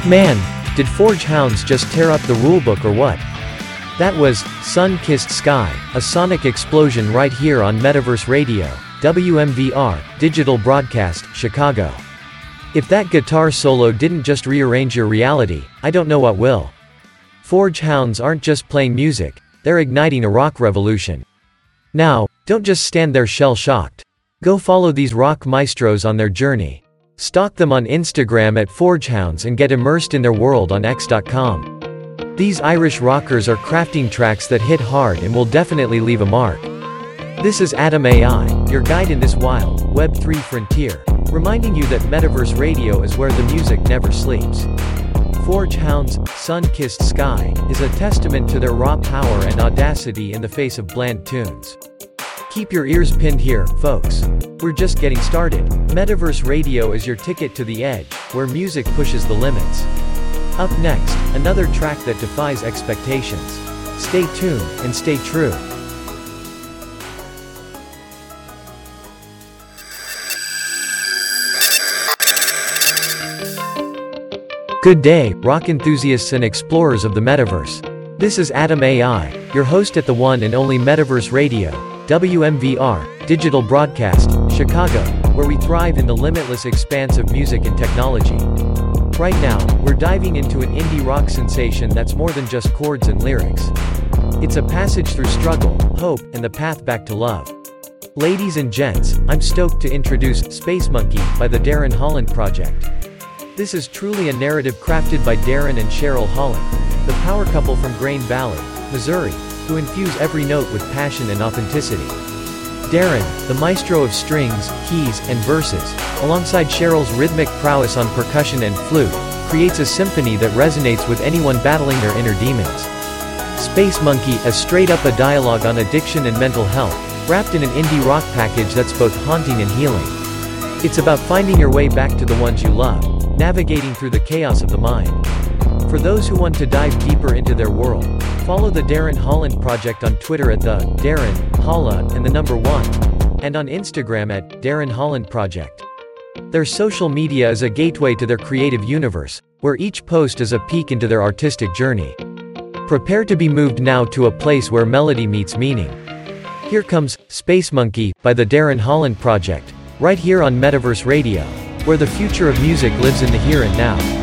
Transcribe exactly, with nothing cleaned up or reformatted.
Man, did Forge Hounds just tear up the rulebook or what? That was Sun-Kissed Sky, a sonic explosion right here on Metaverse Radio, W M V R, Digital Broadcast, Chicago. If that guitar solo didn't just rearrange your reality, I don't know what will. Forge Hounds aren't just playing music, they're igniting a rock revolution. Now, don't just stand there shell-shocked. Go follow these rock maestros on their journey. Stalk them on Instagram at ForgeHounds and get immersed in their world on X dot com. These Irish rockers are crafting tracks that hit hard and will definitely leave a mark. This is Adam A I, your guide in this wild, Web three frontier, reminding you that Metaverse Radio is where the music never sleeps. Forge Hounds' Sun-Kissed Sky is a testament to their raw power and audacity in the face of bland tunes. Keep your ears pinned here, folks. We're just getting started. Metaverse Radio is your ticket to the edge, where music pushes the limits. Up next, another track that defies expectations. Stay tuned, and stay true. Good day, rock enthusiasts and explorers of the Metaverse. This is Adam A I, your host at the one and only Metaverse Radio, W M V R, Digital Broadcast, Chicago, where we thrive in the limitless expanse of music and technology. Right now, we're diving into an indie rock sensation that's more than just chords and lyrics. It's a passage through struggle, hope, and the path back to love. Ladies and gents, I'm stoked to introduce Space Monkey by the Darren Holland Project. This is truly a narrative crafted by Darren and Cheryl Holland, the power couple from Grain Valley, Missouri, who infuse every note with passion and authenticity. Darren, the maestro of strings, keys, and verses, alongside Cheryl's rhythmic prowess on percussion and flute, creates a symphony that resonates with anyone battling their inner demons. Space Monkey is straight up a dialogue on addiction and mental health, wrapped in an indie rock package that's both haunting and healing. It's about finding your way back to the ones you love, navigating through the chaos of the mind. For those who want to dive deeper into their world, follow the Darren Holland Project on Twitter at the Darren, Holla, and the number one, and on Instagram at Darren Holland Project. Their social media is a gateway to their creative universe, where each post is a peek into their artistic journey. Prepare to be moved now to a place where melody meets meaning. Here comes Space Monkey by the Darren Holland Project, right here on Metaverse Radio, where the future of music lives in the here and now.